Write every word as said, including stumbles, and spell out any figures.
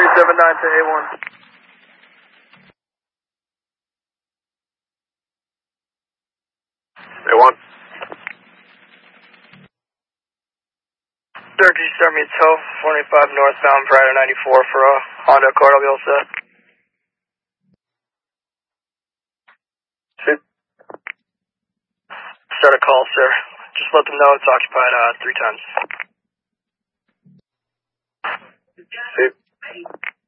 three seven nine to A one. A one. Sir, could you start me at twelve forty-five northbound, Prado ninety-four for a Honda Accord? I'll be all set. Shoot. Start a call, sir. Just let them know it's occupied uh, three times. Shoot.